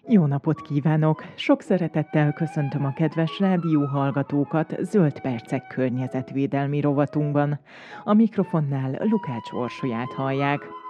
Jó napot kívánok! Sok szeretettel köszöntöm a kedves rádióhallgatókat Zöld Percek környezetvédelmi rovatunkban. A mikrofonnál Lukács Orsolyát hallják.